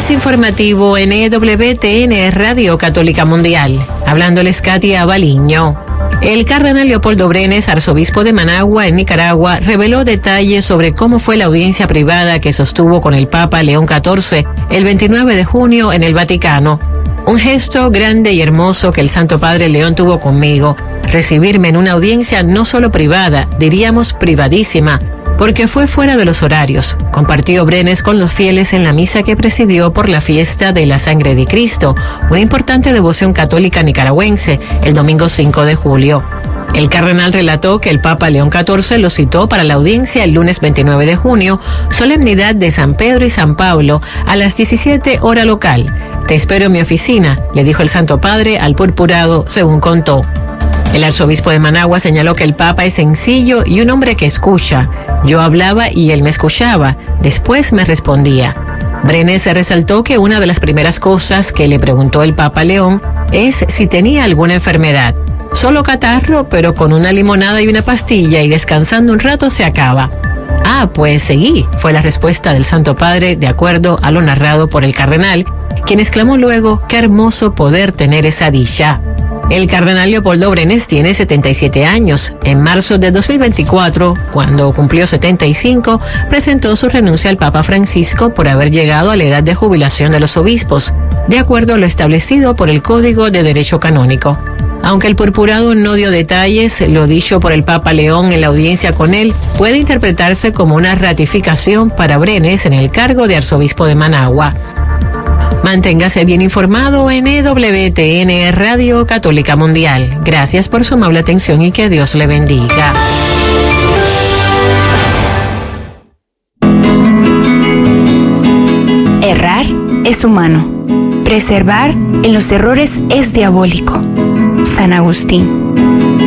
Flash informativo en EWTN Radio Católica Mundial. Hablándoles Katia Baliño. El cardenal Leopoldo Brenes, arzobispo de Managua, en Nicaragua, reveló detalles sobre cómo fue la audiencia privada que sostuvo con el Papa León XIV el 29 de junio en el Vaticano. Un gesto grande y hermoso que el Santo Padre León tuvo conmigo. Recibirme en una audiencia no solo privada, diríamos privadísima, porque fue fuera de los horarios. Compartió Brenes con los fieles en la misa que presidió por la fiesta de la Sangre de Cristo, una importante devoción católica nicaragüense, el domingo 5 de julio. El cardenal relató que el Papa León XIV lo citó para la audiencia el lunes 29 de junio, solemnidad de San Pedro y San Pablo, a las 17 hora local. Te espero en mi oficina, le dijo el Santo Padre al purpurado, según contó. El arzobispo de Managua señaló que el Papa es sencillo y un hombre que escucha. Yo hablaba y él me escuchaba, después me respondía. Brenes resaltó que una de las primeras cosas que le preguntó el Papa León es si tenía alguna enfermedad. Solo catarro, pero con una limonada y una pastilla y descansando un rato se acaba. Ah, pues seguí, fue la respuesta del Santo Padre de acuerdo a lo narrado por el cardenal, quien exclamó luego, qué hermoso poder tener esa dicha. El cardenal Leopoldo Brenes tiene 77 años. En marzo de 2024, cuando cumplió 75, presentó su renuncia al Papa Francisco por haber llegado a la edad de jubilación de los obispos, de acuerdo a lo establecido por el Código de Derecho Canónico. Aunque el purpurado no dio detalles, lo dicho por el Papa León en la audiencia con él puede interpretarse como una ratificación para Brenes en el cargo de arzobispo de Managua. Manténgase bien informado en EWTN Radio Católica Mundial. Gracias por su amable atención y que Dios le bendiga. Errar es humano. Preservar en los errores es diabólico. San Agustín.